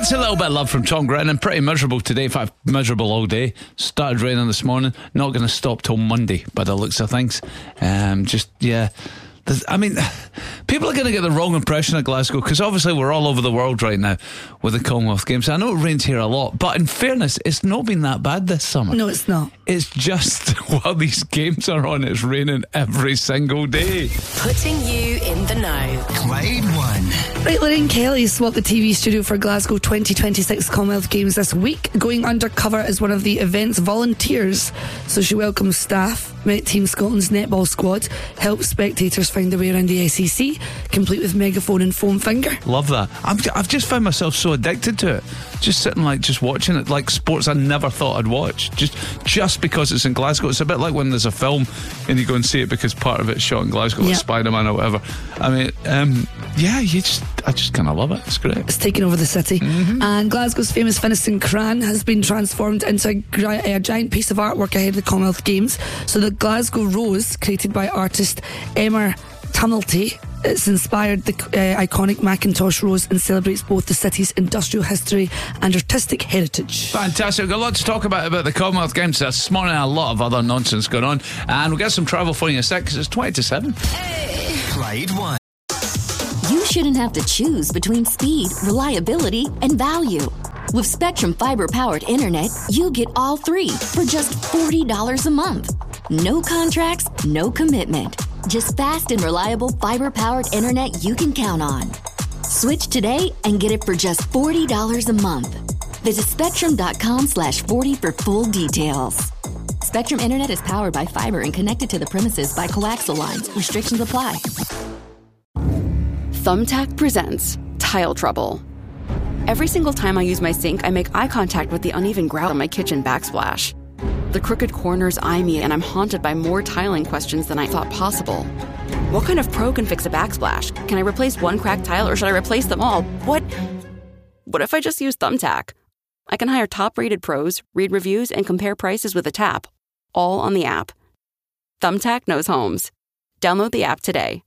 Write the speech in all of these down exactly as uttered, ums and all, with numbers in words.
That's a little bit of love from Tom Grennan. Pretty miserable today. In fact, miserable all day. Started raining this morning. Not going to stop till Monday by the looks of things. Um, just, yeah. I mean, people are going to get the wrong impression of Glasgow because obviously we're all over the world right now with the Commonwealth Games. I know it rains here a lot, but in fairness, it's not been that bad this summer. No, it's not. It's just while these games are on, it's raining every single day. Putting you in the know. Clyde One. Right, Lorraine Kelly swapped the T V studio for Glasgow twenty twenty-six Commonwealth Games this week, going undercover as one of the event's volunteers. So she welcomes staff, met Team Scotland's netball squad, helped spectators find their way around the S E C, complete with megaphone and foam finger. Love that. I'm, I've just found myself so addicted to it. Just sitting like just watching it, like sports I never thought I'd watch. Just just because it's in Glasgow. It's a bit like when there's a film and you go and see it because part of it's shot in Glasgow, like yep. Spider-Man or whatever. I mean, um, yeah, you just I just kind of love it. It's great. It's taken over the city. Mm-hmm. And Glasgow's famous Finiston Cran has been transformed into a, gra- a giant piece of artwork ahead of the Commonwealth Games. So the Glasgow Rose, created by artist Emma Tumulty, it's inspired the uh, iconic Macintosh rose and celebrates both the city's industrial history and artistic heritage. Fantastic. We've got a lot to talk about about the Commonwealth Games this morning. A lot of other nonsense going on. And we'll get some travel for you in a sec because it's twenty to seven. Hey. Clyde One. You shouldn't have to choose between speed, reliability, and value. With Spectrum Fiber-powered internet, you get all three for just forty dollars a month. No contracts, no commitment. Just fast and reliable fiber-powered internet you can count on. Switch today and get it for just forty dollars a month. Visit spectrum.com slash 40 for full details. Spectrum Internet is powered by fiber and connected to the premises by coaxial lines. Restrictions apply. Thumbtack presents Tile Trouble. Every single time I use my sink, I make eye contact with the uneven grout on my kitchen backsplash. The crooked corners eye me, and I'm haunted by more tiling questions than I thought possible. What kind of pro can fix a backsplash? Can I replace one cracked tile, or should I replace them all? What? What if I just use Thumbtack? I can hire top-rated pros, read reviews, and compare prices with a tap, all on the app. Thumbtack knows homes. Download the app today.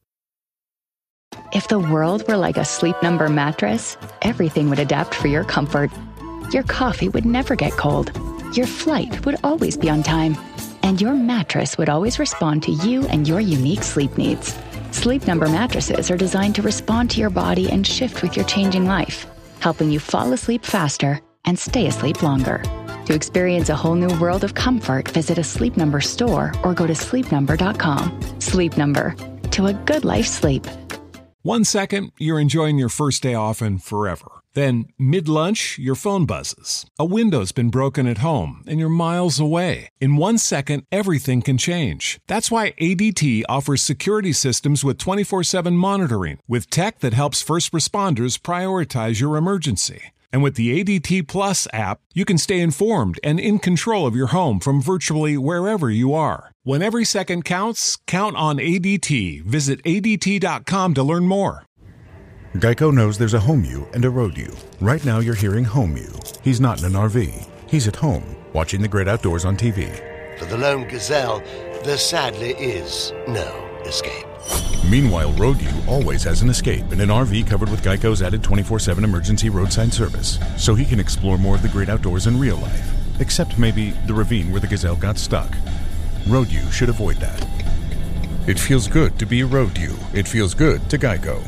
If the world were like a Sleep Number mattress, everything would adapt for your comfort. Your coffee would never get cold. Your flight would always be on time. And your mattress would always respond to you and your unique sleep needs. Sleep Number mattresses are designed to respond to your body and shift with your changing life, helping you fall asleep faster and stay asleep longer. To experience a whole new world of comfort, visit a Sleep Number store or go to sleep number dot com. Sleep Number. To a good life sleep. One second, you're enjoying your first day off and forever. Then, mid-lunch, your phone buzzes. A window's been broken at home, and you're miles away. In one second, everything can change. That's why A D T offers security systems with twenty-four seven monitoring, with tech that helps first responders prioritize your emergency. And with the A D T Plus app, you can stay informed and in control of your home from virtually wherever you are. When every second counts, count on A D T. Visit A D T dot com to learn more. Geico knows there's a home you and a road you. Right now you're hearing home you. He's not in an R V. He's at home, watching the great outdoors on T V. For the lone gazelle, there sadly is no escape. Meanwhile, road you always has an escape in an R V covered with Geico's added twenty-four seven emergency roadside service, so he can explore more of the great outdoors in real life. Except maybe the ravine where the gazelle got stuck. Road you should avoid that. It feels good to be road you. It feels good to Geico.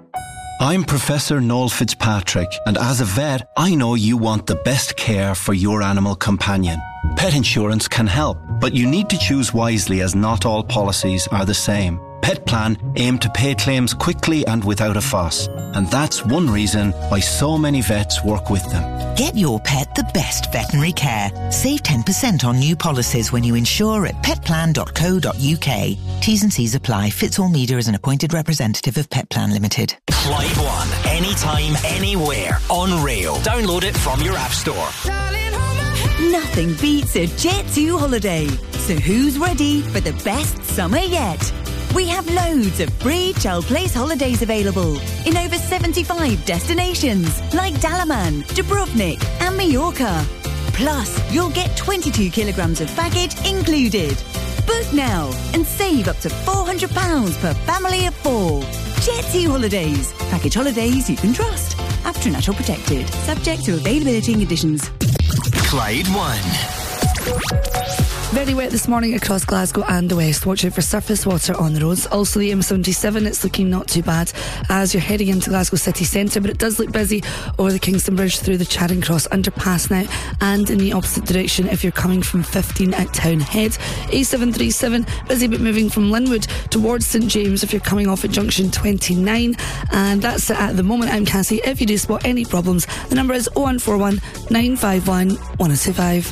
I'm Professor Noel Fitzpatrick, and as a vet, I know you want the best care for your animal companion. Pet insurance can help, but you need to choose wisely as not all policies are the same. Petplan aim to pay claims quickly and without a fuss, and that's one reason why so many vets work with them. Get your pet the best veterinary care. Save ten percent on new policies when you insure at petplan dot co dot uk. T's and C's apply. Fitz All Media is an appointed representative of Petplan Limited. Clyde One, anytime, anywhere, on rail. Download it from your app store. Nothing beats a Jet two holiday. So who's ready for the best summer yet? We have loads of free Chell Place holidays available in over seventy-five destinations like Dalaman, Dubrovnik and Mallorca. Plus, you'll get twenty-two kilograms of baggage included. Book now and save up to four hundred pounds per family of four. Jet two Holidays. Package holidays you can trust. At extra natural protected. Subject to availability and conditions. Clyde One. Very wet this morning across Glasgow and the west. Watch out for surface water on the roads. Also the M seventy-seven, it's looking not too bad as you're heading into Glasgow city centre, but it does look busy over the Kingston Bridge through the Charing Cross underpass now, and in the opposite direction if you're coming from fifteen at Town Head. A seven thirty-seven, busy but moving from Linwood towards St James if you're coming off at junction twenty-nine. And that's it at the moment. I'm Cassie. If you do spot any problems, the number is oh one four one, nine five one, one oh two five.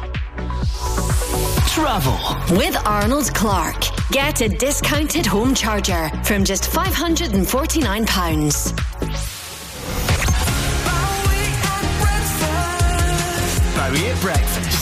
Travel with Arnold Clark. Get a discounted home charger from just five hundred forty-nine pounds. Bowie at breakfast.